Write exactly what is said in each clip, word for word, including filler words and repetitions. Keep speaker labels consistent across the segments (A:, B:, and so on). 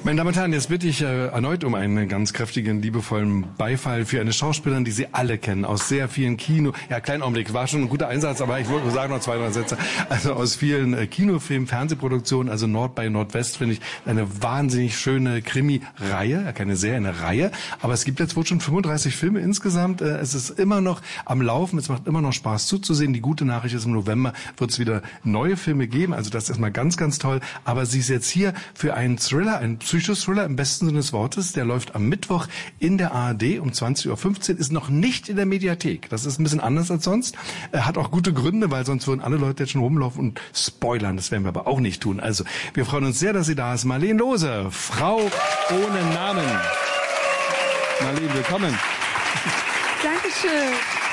A: Meine Damen und Herren, jetzt bitte ich äh, erneut um einen ganz kräftigen, liebevollen Beifall für eine Schauspielerin, die Sie alle kennen, aus sehr vielen Kino... Ja, kleinen Augenblick, war schon ein guter Einsatz, aber ich wollte sagen noch zwei, drei Sätze. Also aus vielen äh, Kinofilmen, Fernsehproduktionen, also Nord bei Nordwest, finde ich eine wahnsinnig schöne Krimi-Reihe, ja, keine Serie, eine Reihe. Aber es gibt jetzt wohl schon fünfunddreißig Filme insgesamt. Äh, es ist immer noch am Laufen, es macht immer noch Spaß zuzusehen. Die gute Nachricht ist, im November wird es wieder neue Filme geben, also das ist erstmal ganz, ganz toll. Aber sie ist jetzt hier für einen Thriller, einen Psychothriller im besten Sinne des Wortes. Der läuft am Mittwoch in der A R D um zwanzig Uhr fünfzehn, ist noch nicht in der Mediathek. Das ist ein bisschen anders als sonst. Er hat auch gute Gründe, weil sonst würden alle Leute jetzt schon rumlaufen und spoilern. Das werden wir aber auch nicht tun. Also, wir freuen uns sehr, dass sie da ist. Marleen Lohse, Frau ohne Namen. Marleen, willkommen.
B: Dankeschön.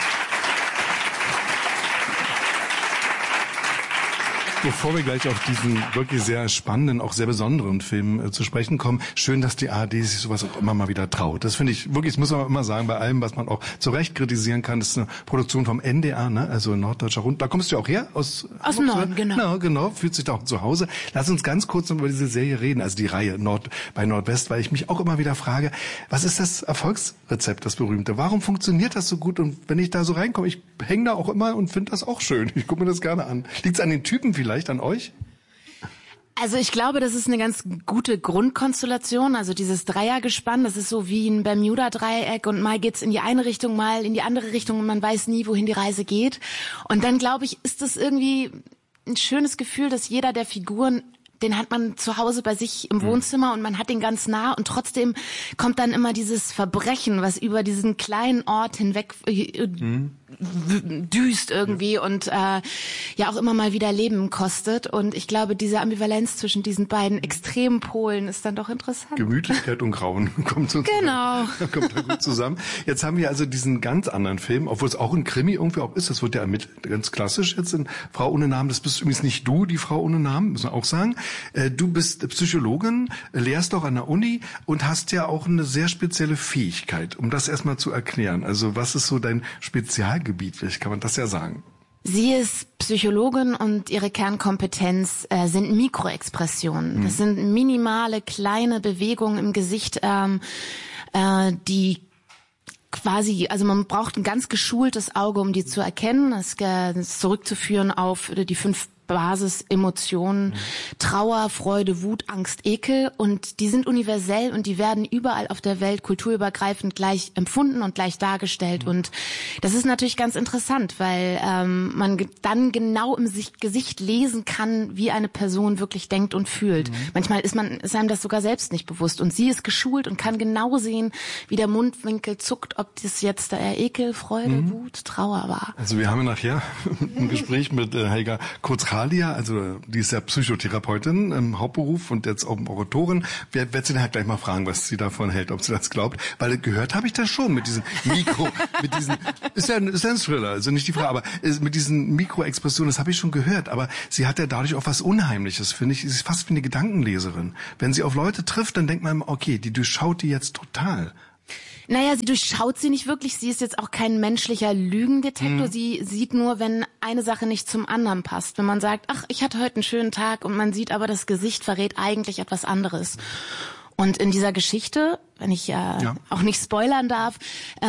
A: Bevor wir gleich auf diesen wirklich sehr spannenden, auch sehr besonderen Film äh, zu sprechen kommen, schön, dass die A R D sich sowas auch immer mal wieder traut. Das finde ich wirklich, das muss man immer sagen, bei allem, was man auch zu Recht kritisieren kann, das ist eine Produktion vom N D R, ne? Also Norddeutscher Rund. Da kommst du ja auch her? Aus,
B: aus dem Norden, genau.
A: Genau, genau, fühlt sich da auch zu Hause. Lass uns ganz kurz noch über diese Serie reden, also die Reihe Nord bei Nordwest, weil ich mich auch immer wieder frage, was ist das Erfolgsrezept, das berühmte? Warum funktioniert das so gut? Und wenn ich da so reinkomme, ich hänge da auch immer und finde das auch schön. Ich gucke mir das gerne an. Liegt es an den Typen vielleicht? An euch?
B: Also ich glaube, das ist eine ganz gute Grundkonstellation, also dieses Dreiergespann, das ist so wie ein Bermuda-Dreieck und mal geht's in die eine Richtung, mal in die andere Richtung und man weiß nie, wohin die Reise geht. Und dann, glaube ich, ist das irgendwie ein schönes Gefühl, dass jeder der Figuren, den hat man zu Hause bei sich im Wohnzimmer und man hat den ganz nah und trotzdem kommt dann immer dieses Verbrechen, was über diesen kleinen Ort hinweg äh, mhm. düst irgendwie ja. und äh, ja auch immer mal wieder Leben kostet. Und ich glaube, diese Ambivalenz zwischen diesen beiden extremen Polen ist dann doch interessant.
A: Gemütlichkeit und Grauen kommt so
B: genau.
A: zusammen. Kommt da gut zusammen. Jetzt haben wir also diesen ganz anderen Film, obwohl es auch ein Krimi irgendwie auch ist. Das wird ja ermittelt, ganz klassisch jetzt in Frau ohne Namen. Das bist übrigens nicht du, die Frau ohne Namen, müssen wir auch sagen. Du bist Psychologin, lehrst auch an der Uni und hast ja auch eine sehr spezielle Fähigkeit, um das erstmal zu erklären. Also was ist so dein Spezialgebiet? Vielleicht kann man das ja sagen.
B: Sie ist Psychologin und ihre Kernkompetenz äh, sind Mikroexpressionen. Das sind minimale, kleine Bewegungen im Gesicht, ähm, äh, die quasi, also man braucht ein ganz geschultes Auge, um die zu erkennen. Das ist zurückzuführen auf die fünf Basisemotionen, mhm. Trauer, Freude, Wut, Angst, Ekel, und die sind universell und die werden überall auf der Welt kulturübergreifend gleich empfunden und gleich dargestellt. Mhm. Und das ist natürlich ganz interessant, weil ähm, man ge- dann genau im Sich- Gesicht lesen kann, wie eine Person wirklich denkt und fühlt. Mhm. Manchmal ist man ist einem das sogar selbst nicht bewusst und sie ist geschult und kann genau sehen, wie der Mundwinkel zuckt, ob das jetzt der Ekel, Freude, mhm. Wut, Trauer war.
A: Also wir haben ja nachher ein Gespräch mit äh, Helga Kurz-Halia, also die ist ja Psychotherapeutin im Hauptberuf und jetzt auch Autorin. Wer wird sie dann halt gleich mal fragen, was sie davon hält, ob sie das glaubt. Weil gehört habe ich das schon mit diesen Mikro, mit diesen, ist ja, ist ja ein Thriller, also nicht die Frage, aber mit diesen Mikroexpressionen, das habe ich schon gehört. Aber sie hat ja dadurch auch was Unheimliches, finde ich. Sie ist fast wie eine Gedankenleserin. Wenn sie auf Leute trifft, dann denkt man, okay, die durchschaut die jetzt total.
B: Naja, sie durchschaut sie nicht wirklich. Sie ist jetzt auch kein menschlicher Lügendetektor. Mhm. Sie sieht nur, wenn eine Sache nicht zum anderen passt. Wenn man sagt, ach, ich hatte heute einen schönen Tag und man sieht aber, das Gesicht verrät eigentlich etwas anderes. Und in dieser Geschichte, wenn ich äh, ja. auch nicht spoilern darf,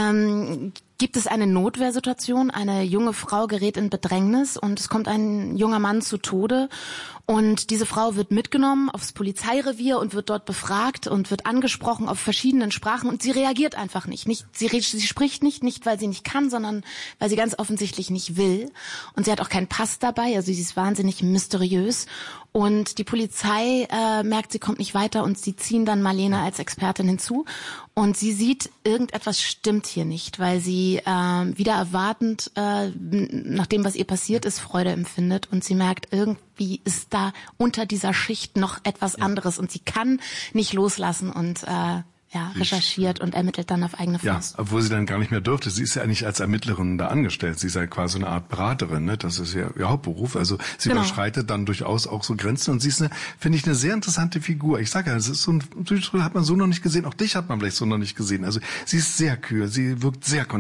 B: ähm, gibt es eine Notwehrsituation. Eine junge Frau gerät in Bedrängnis und es kommt ein junger Mann zu Tode. Und diese Frau wird mitgenommen aufs Polizeirevier und wird dort befragt und wird angesprochen auf verschiedenen Sprachen und sie reagiert einfach nicht. Nicht sie, redet, sie spricht nicht, nicht weil sie nicht kann, sondern weil sie ganz offensichtlich nicht will. Und sie hat auch keinen Pass dabei, also sie ist wahnsinnig mysteriös. Und die Polizei äh, merkt, sie kommt nicht weiter und sie ziehen dann Marlene als Expertin hinzu. Und sie sieht, irgendetwas stimmt hier nicht, weil sie äh, wieder erwartend, äh, nach dem, was ihr passiert ist, Freude empfindet. Und sie merkt, irgendwie ist da unter dieser Schicht noch etwas anderes. Und sie kann nicht loslassen und äh, ja, recherchiert und ermittelt dann auf eigene Faust.
A: Ja, obwohl sie dann gar nicht mehr dürfte. Sie ist ja eigentlich als Ermittlerin da angestellt. Sie ist ja quasi eine Art Beraterin, ne? Das ist ja ihr Hauptberuf. Also sie genau. überschreitet dann durchaus auch so Grenzen. Und sie ist eine, finde ich, eine sehr interessante Figur. Ich sage ja, es ist so ein Psychothriller, hat man so noch nicht gesehen. Auch dich hat man vielleicht so noch nicht gesehen. Also sie ist sehr kühl. Sie wirkt sehr kontra-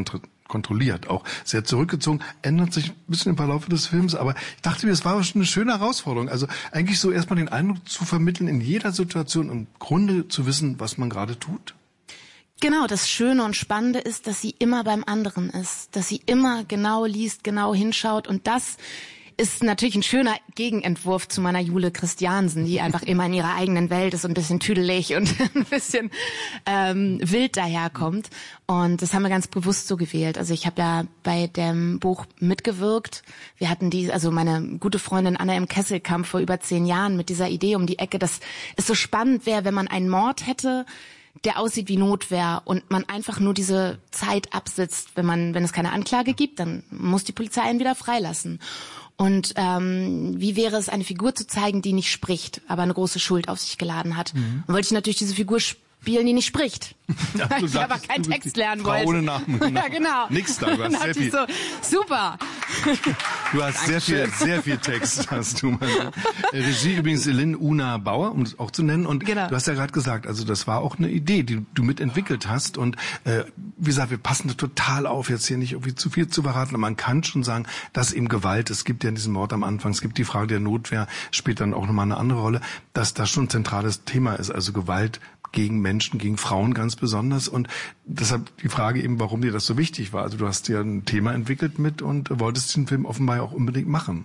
A: kontrolliert, auch sehr zurückgezogen, ändert sich ein bisschen im Verlauf des Films, aber ich dachte mir, es war schon eine schöne Herausforderung. Also eigentlich so erstmal den Eindruck zu vermitteln, in jeder Situation im Grunde zu wissen, was man gerade tut.
B: Genau, das Schöne und Spannende ist, dass sie immer beim anderen ist, dass sie immer genau liest, genau hinschaut und das ist natürlich ein schöner Gegenentwurf zu meiner Jule Christiansen, die einfach immer in ihrer eigenen Welt ist und ein bisschen tüdelig und ein bisschen ähm, wild daherkommt. Und das haben wir ganz bewusst so gewählt. Also ich habe ja bei dem Buch mitgewirkt. Wir hatten die, also meine gute Freundin Anna M. Kessel kam vor über zehn Jahren mit dieser Idee um die Ecke, dass es so spannend wäre, wenn man einen Mord hätte, der aussieht wie Notwehr und man einfach nur diese Zeit absitzt. Wenn man, wenn es keine Anklage gibt, dann muss die Polizei ihn wieder freilassen. Und ähm, wie wäre es, eine Figur zu zeigen, die nicht spricht, aber eine große Schuld auf sich geladen hat? Mhm. Dann wollte ich natürlich diese Figur spielen, die nicht spricht. Ja, weil ich sagtest, aber keinen Text lernen
A: Frau
B: wollte.
A: Ohne Namen. Genau.
B: Ja, genau.
A: Nix da, du hast sehr viel.
B: So, super.
A: Du hast sehr viel, sehr viel Text, hast du mal. Regie übrigens Lynn Una Bauer, um es auch zu nennen. Und genau. Du hast ja gerade gesagt, also das war auch eine Idee, die du mitentwickelt hast. Und äh, wie gesagt, wir passen da total auf, jetzt hier nicht irgendwie zu viel zu verraten. Aber man kann schon sagen, dass eben Gewalt, es gibt ja diesen Mord am Anfang, es gibt die Frage der Notwehr, spielt dann auch nochmal eine andere Rolle, dass das schon ein zentrales Thema ist. Also Gewalt gegen Menschen, gegen Frauen ganz besonders. Und deshalb die Frage eben, warum dir das so wichtig war. Also du hast ja ein Thema entwickelt mit und wolltest den Film offenbar auch unbedingt machen.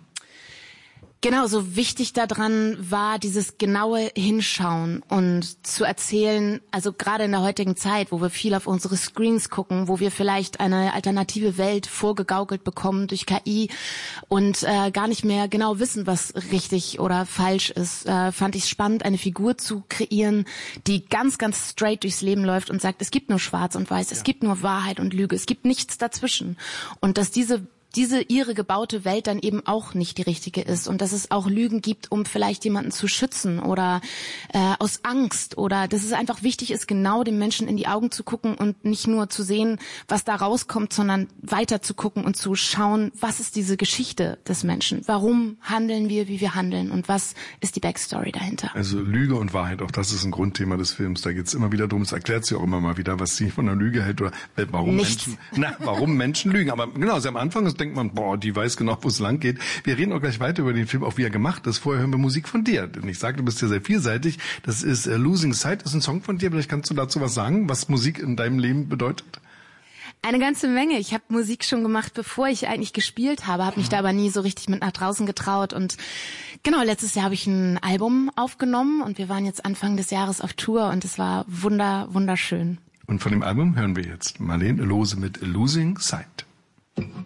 B: Genau, so wichtig daran war dieses genaue Hinschauen und zu erzählen, also gerade in der heutigen Zeit, wo wir viel auf unsere Screens gucken, wo wir vielleicht eine alternative Welt vorgegaukelt bekommen durch K I und äh, gar nicht mehr genau wissen, was richtig oder falsch ist, äh, fand ich es spannend, eine Figur zu kreieren, die ganz, ganz straight durchs Leben läuft und sagt, es gibt nur Schwarz und Weiß, ja. Es gibt nur Wahrheit und Lüge, es gibt nichts dazwischen. Und dass diese diese ihre gebaute Welt dann eben auch nicht die richtige ist und dass es auch Lügen gibt, um vielleicht jemanden zu schützen oder äh, aus Angst oder dass es einfach wichtig ist, genau dem Menschen in die Augen zu gucken und nicht nur zu sehen, was da rauskommt, sondern weiter zu gucken und zu schauen, was ist diese Geschichte des Menschen? Warum handeln wir, wie wir handeln und was ist die Backstory dahinter?
A: Also Lüge und Wahrheit, auch das ist ein Grundthema des Films. Da geht es immer wieder drum, es erklärt sie auch immer mal wieder, was sie von der Lüge hält oder warum
B: Nichts.
A: Menschen, na, warum Menschen lügen. Aber genau, also am Anfang ist denkt man, boah, die weiß genau, wo es lang geht. Wir reden auch gleich weiter über den Film, auch wie er gemacht ist. Vorher hören wir Musik von dir. Denn ich sage, du bist ja sehr vielseitig. Das ist uh, Losing Sight, das ist ein Song von dir. Vielleicht kannst du dazu was sagen, was Musik in deinem Leben bedeutet?
B: Eine ganze Menge. Ich habe Musik schon gemacht, bevor ich eigentlich gespielt habe, habe mich da aber nie so richtig mit nach draußen getraut. Und genau, letztes Jahr habe ich ein Album aufgenommen und wir waren jetzt Anfang des Jahres auf Tour und es war wunder, wunderschön.
A: Und von dem Album hören wir jetzt Marlene Lohse mit Losing Sight.